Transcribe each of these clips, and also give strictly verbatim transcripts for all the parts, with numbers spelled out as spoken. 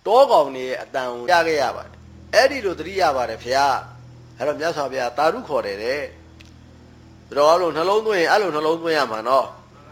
တောကောင်နေအတန်ကိုကြားခဲ့ရပါတယ်အဲ့ဒီလိုသတိရပါတယ်ဖေအဲ့တော့မြတ်စွာဘုရားတာရုခေါ်တယ်တဲ့တော်လို့နှလုံးသွင်းရင်အဲ့လိုနှလုံးသွင်းရမှာနော်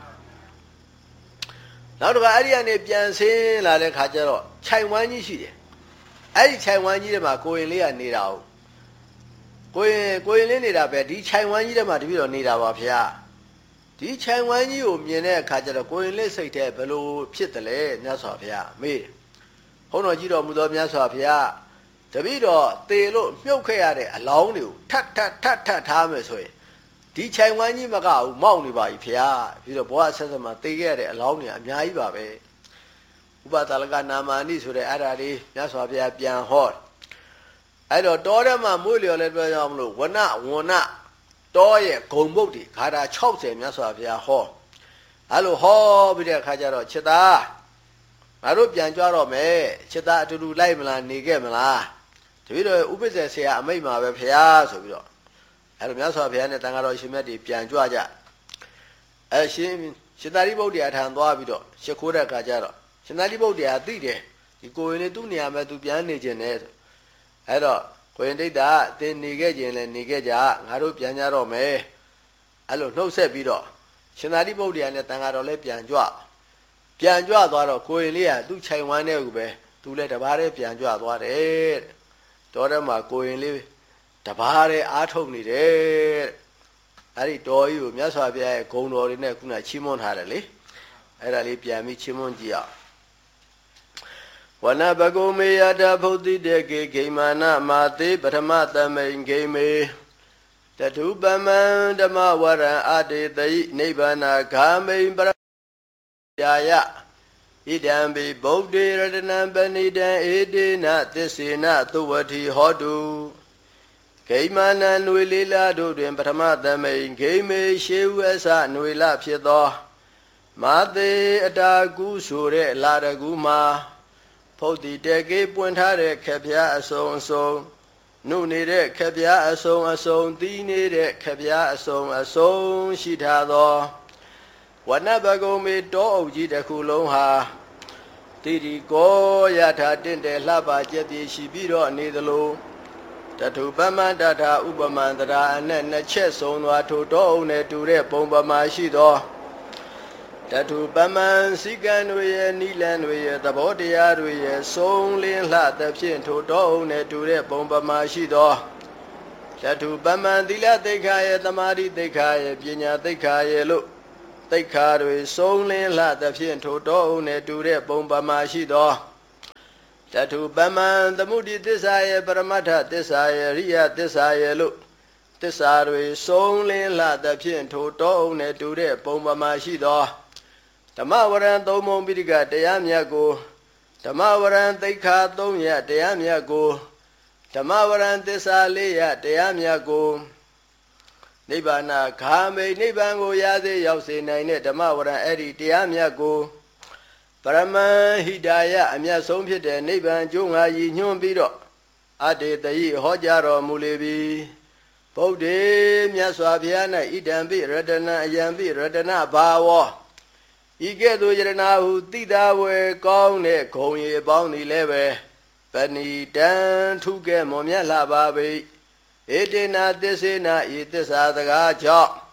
နောက်တစ်ခါအဲ့ဒီကနေပြန်ဆင်းလာတဲ့ခါကျတော့ခြိုင်ဝမ်းကြီးရှိတယ်အဲ့ဒီခြိုင်ဝမ်းကြီးထဲမှာကိုရင်လေးကနေတာဟုတ်ကိုရင်ကိုရင်လေးနေတာပဲဒီခြိုင်ဝမ်းကြီးထဲမှာတပည့်တော်နေတာပါဖေဒီခြိုင်ဝမ်းကြီးကိုမြင်တဲ့အခါကျတော့ကိုရင်လေးစိတ်ထဲဘယ်လိုဖြစ်တယ်လဲမြတ်စွာဘုရားမေးဘုန်းတော်ကြီးတော်မူသောမြတ်စွာဘုရားတပည့်တော်သေလို့မြုပ်ခဲ့ရတဲ့အလောင်းတွေကိုထပ်ထပ်ထပ်ထပ်ထားမယ်ဆိုရင်ဒီခြိုင်ဝမ်းကြီးမကဘူးမောက်နေပါပြီဖေပြီးတော့ဘဝဆက်ဆက်မှာသေခဲ့ရတဲ့အလောင်းတွေအများကြီးပါပဲဥပဒါလကနာမာနိဆိုတဲ့အဲ့ဒါလေးမြတ်စွာဘုရားပြန်ဟောအဲ့တော့တောထဲမှာမွေးလျော်လဲပြောကြမလို့ဝနဝနတောရဲ့ဂုံပုတ်တွေခါတာ၆၀မြတ်စွာဘုရားဟောအဲ့လိုဟောပြီးတဲ့အခါကျတော့ချစ်သားငါတို့ပြန်ကြွတော့မယ်ချစ်သားအတူတူလိုက်မလားနေခဲ့မလားတပည့်တော်ဥပ္ပဇ္ဇေဆရာအမိတ်မှာပဲဖေဆိုပြီးတော့အဲ့လိုမြတ်စွာဘုရားနဲ့တန်ဃာတော်ရှင်မြတ်တွေပြန်ကြွကြအဲ့ရှင်ရှင်သာရိပုတ္တရာထံသွားပြီးတော့ရှ िख ိုးတဲ့အခါကျတော့ရှင်သာရိပုတ္တရာသိတယ်ဒီကိုရင်လေးသူ့နေရာမှာသူပြန်နေခြင်းနဲ့အဲ့တော့ကိုရင်ဒိဋ္ဌာအတင်းနေခဲ့ခြင်းလဲနေခဲ့ကြငါတို့ပြန်ကြတော့မယ်အဲ့လိုနှုတ်ဆက်ပြီးတော့ရှင်သာရိပုတ္တရာနဲ့တန်ဃာတော်လည်းပြန်ကြွပြန်ကြွသွားတော့ကိုရင်လေးကသူ့ခြိုင်ဝမ်းတဲ့ကူပဲသူလည်းတပါးတည်းပြန်ကြွသွားတယ်တော်ထဲမှာကိုရင်လေးတပါးတည်းအားထုတ်နေတယ်အဲ့ဒီတော်ကြီးကိုမြတ်စွာဘုရားရဲ့ဂုဏ်တော်တွေနဲ့ခုနချီးမွမ်းထားတယ်လေအဲ့ဒါလေးပြန်ပြီးချီးမွမ်းကြည့်အောင်ဝနဘဂုမေယတဗုဒ္ဓိတေကေဂိမာနမာတိပထမသမိန်ဂိမေတထုပမံဓမ္မဝရံအတေတိနိဗ္ဗာနဂာမိန်ပရယာယဣဒံဘိဗုဒ္ဓေရတနံပဏိတံဧတေနသစ္စေနသုဝတိဟောတုဂိမာနံຫນွေလေးလာတို့တွင်ပထမသမိန်ဂိမေရှေဝအစຫນွေလဖြစ်သောမာသေအတာကုဆိုတဲ့လာတကူမှာဖုတ်တိတေကေပွင့်ထားတဲ့ခက်ပြားအစုံအစုံနှုတ်နေတဲ့ခက်ပြားအစုံအစုံသီးနေတဲ့ခက်ပြားအစုံအစုံရှိထားသောဝနဘဂုံမေတောအုပ်ကြီးတစ်ခုလုံးဟာတိတိကောယထာတင့်တယ်လှပကြက်ပြေရှိပြီးတော့နေသလိုတထုပမန္တထာဥပမန္တရာအနဲ့နှစ်ချက်ဆုံးသွားထိုတောအုပ်နဲ့တူတဲ့ပုံပမာရှိသောတထုပမံစိကံတွေရဲ့နိလန်တွေရဲ့သဘောတရားတွေရဲ့ဆုံးလင်းလှသဖြင့်ထိုတောအုပ်နဲ့တူတဲ့ပုံပမာရှိသောတထုပမံသီလသိက္ခာရဲ့သမာဓိသိက္ခာရဲ့ပညာသိက္ခာရဲ့လို့သိက္ခာတွေဆုံးလင်းလှသဖြင့်ထိုတောအုပ်နဲ့တူတဲ့ပုံပမာရှိသောတထုပမံသမုဒိသစ္စာရဲ့ပရမတ္ထသစ္စာရဲ့ရိယသစ္စာရဲ့လို့သစ္စာတွေဆုံးလင်းလှသဖြင့်ထိုတောအုပ်နဲ့တူတဲ့ပုံပမာရှိသောဓမ္မဝရံသုံးပုံပိဋကတရားမြတ်ကိုဓမ္မဝရံသိက္ခာသုံးရတရားမြတ်ကိုဓမ္မဝရံသစ္စာလေးရတရားမြတ်ကိုနိဗ္ဗာန်ဂါမိနိဗ္ဗာန်ကိုရစေရောက်စေနိုင်တဲ့ဓမ္မဝရံအဲ့ဒီတရားမြတ်ကိုပရမဟိတာယအမြတ်ဆုံးဖြစ်တဲ့နိဗ္ဗာန်ကျိုးငါရည်ညွှန်းပြီးတော့အတေတယိဟောကြားတော်မူလေပြီဗုဒ္ဓေမြတ်စွာဘုရား၌ဣဒံပိရတနာအယံပိရတနာဘာဝဤကဲ့သို့ယရနာဟုတိတာဝေကောင်းတဲ့ဂုံရီအပေါင်းသည်လည်းပဲပဏိတံထုကဲ့မွန်မြတ်လှပါပေဧတေနာသစ္စေနာဤသစ္စာစကားကြောင့်